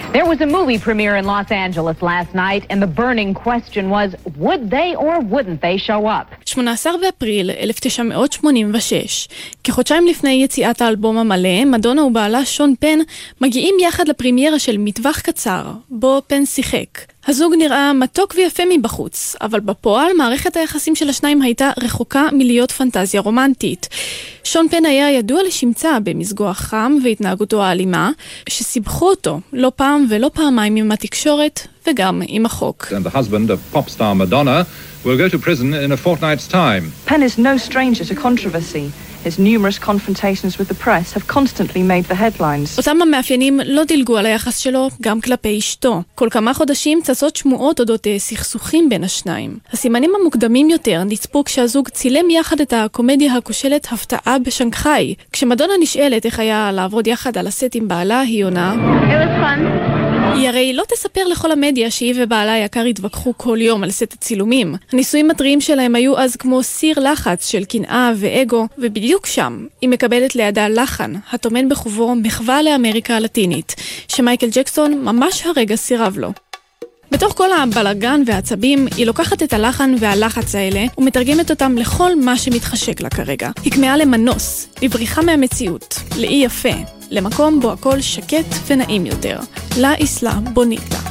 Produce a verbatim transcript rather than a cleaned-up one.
There was a movie premiere in Los Angeles last night, and the burning question was, would they or wouldn't they show up? שמונה עשר באפריל אלף תשע מאות שמונים ושש. כחודשיים לפני יציאת האלבום המלא, מדונה ובעלה שון פן מגיעים יחד לפרימיירה של מטווח קצר, בו פן שיחק. הזוג נראה מתוק ויפה מבחוץ, אבל בפועל מערכת היחסים של השניים הייתה רחוקה מלהיות פנטזיה רומנטית. שון פן היה ידוע לשמצה במסגוע חם והתנהגותו האלימה, שסיבכו אותו לא פעם ולא פעמיים עם התקשורת וגם עם החוק. And the husband of pop star Madonna will go to prison in a fortnight's time. Penn is no stranger to controversy. His numerous confrontations with the press have constantly made the headlines. אותם המאפיינים לא דילגו על היחס שלו גם כלפי אשתו. כל כמה חודשים צצות שמועות אודות סכסוכים בין השניים. הסימנים המוקדמים יותר נצפו כשהזוג צילם יחד את הקומדיה הכושלת הפתעה בשנגחאי. כשמדונה נשאלת איך היה לעבוד יחד על הסט עם בעלה, היא עונה: It was fun. היא הרי לא תספר לכל המדיה שהיא ובעלה היקר התווכחו כל יום על סט הצילומים. הניסויים הטריים שלהם היו אז כמו סיר לחץ של קנאה ואגו, ובדיוק שם היא מקבלת לידה לחן, התומן בחובו מחווה לאמריקה הלטינית, שמייקל ג'קסון ממש הרגע סירב לו. בתוך כל הבלגן והעצבים, היא לוקחת את הלחן והלחץ האלה ומתרגמת אותם לכל מה שמתחשק לה כרגע. היא כמאה למנוס, לבריחה מהמציאות, לאי יפה, למקום בו הכל שקט ונעים יותר. לה איסלה בוניטה.